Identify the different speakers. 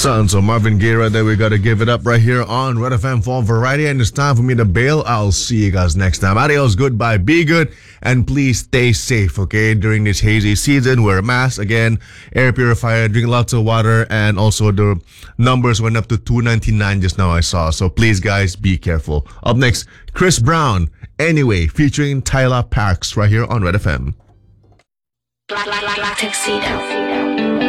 Speaker 1: Sounds of Marvin Gaye right there. We gotta give it up right here on Red FM for Variety, and it's time for me to bail. I'll see you guys next time. Adios, goodbye, be good, and please stay safe, okay? During this hazy season, wear a mask, again, air purifier, drink lots of water, and also the numbers went up to 299 just now I saw. So please, guys, be careful. Up next, Chris Brown, Anyway, featuring Tyler Parks right here on Red FM.
Speaker 2: Black tuxedo.